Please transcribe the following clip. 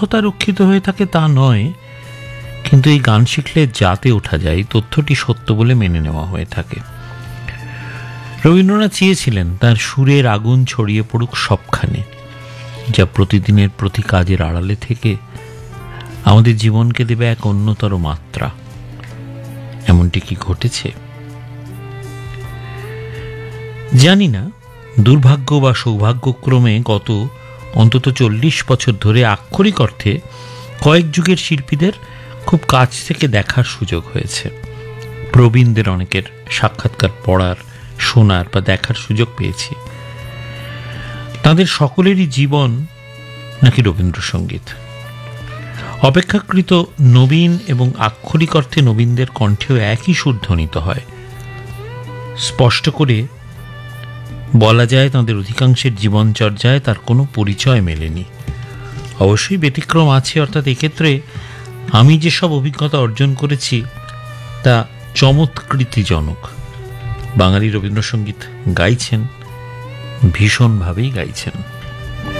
শুদ্ধতা রক্ষিত হয়ে থাকে তা নয়, কিন্তু এই গান শিখলে যাতে ওঠা যায় তথ্যটি সত্য বলে মেনে নেওয়া হয়ে থাকে। রবীন্দ্রনাথ চেয়েছিলেন তার সুরের আগুন ছড়িয়ে পড়ুক সবখানে, যা প্রতিদিনের প্রতি কাজের আড়ালে থেকে আমাদের জীবনকে দেবে এক অন্যতর মাত্রা। এমনটি কি ঘটেছে? জানি না, দুর্ভাগ্য বা সৌভাগ্যক্রমে গত অন্তত 40 বছর ধরে আক্ষরিক অর্থে কয়েক যুগের শিল্পীদের খুব কাছ থেকে দেখার সুযোগ হয়েছে। প্রবীণদের অনেকের সাক্ষাৎকার পড়ার, শোনার বা দেখার সুযোগ পেয়েছি। তাদের সকলেরই জীবন নাকি রবীন্দ্রসঙ্গীত। অপেক্ষাকৃত নবীন এবং আক্ষরিক অর্থে নবীনদের কণ্ঠেও একই সুর ধ্বনিত হয়। স্পষ্ট করে বলা যায় তাঁদের অধিকাংশের জীবনচর্যায় তার কোনো পরিচয় মেলেনি। অবশ্যই ব্যতিক্রম আছে, অর্থাৎ এক্ষেত্রে আমি যেসব অভিজ্ঞতা অর্জন করেছি তা চমৎকৃতিজনক। বাঙালি রবীন্দ্রসঙ্গীত গাইছেন, ভীষণভাবেই গাইছেন।